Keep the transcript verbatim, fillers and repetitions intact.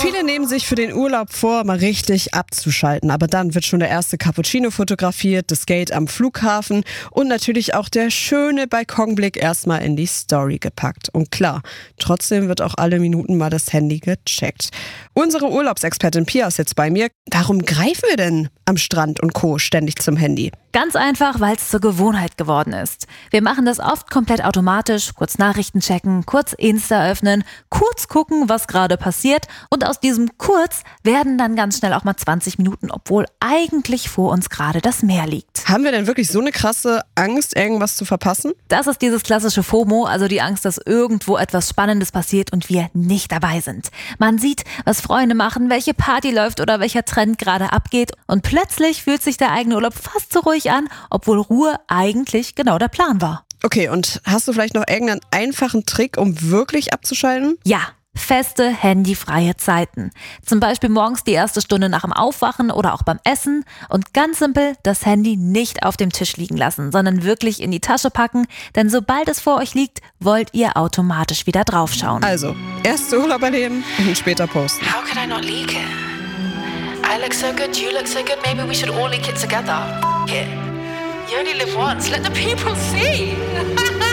Viele nehmen sich für den Urlaub vor, mal richtig abzuschalten. Aber dann wird schon der erste Cappuccino fotografiert, das Gate am Flughafen und natürlich auch der schöne Balkonblick erstmal in die Story gepackt. Und klar, trotzdem wird auch alle Minuten mal das Handy gecheckt. Unsere Urlaubsexpertin Pia ist jetzt bei mir. Warum greifen wir denn am Strand und Co. ständig zum Handy? Ganz einfach, weil es zur Gewohnheit geworden ist. Wir machen das oft komplett automatisch, kurz Nachrichten checken, kurz Insta öffnen, kurz gucken, was gerade passiert und aus diesem kurz werden dann ganz schnell auch mal zwanzig Minuten, obwohl eigentlich vor uns gerade das Meer liegt. Haben wir denn wirklich so eine krasse Angst, irgendwas zu verpassen? Das ist dieses klassische FOMO, also die Angst, dass irgendwo etwas Spannendes passiert und wir nicht dabei sind. Man sieht, was Freunde machen, welche Party läuft oder welcher Trend gerade abgeht und plötzlich fühlt sich der eigene Urlaub fast so ruhig an, obwohl Ruhe eigentlich genau der Plan war. Okay, und hast du vielleicht noch irgendeinen einfachen Trick, um wirklich abzuschalten? Ja, feste, handyfreie Zeiten. Zum Beispiel morgens die erste Stunde nach dem Aufwachen oder auch beim Essen. Und ganz simpel, das Handy nicht auf dem Tisch liegen lassen, sondern wirklich in die Tasche packen. Denn sobald es vor euch liegt, wollt ihr automatisch wieder draufschauen. Also, erst Urlaub erleben und später posten. How could I not leak it? I look so good, you look so good, maybe we should all leak it together. F- it. You only live once, let the people see.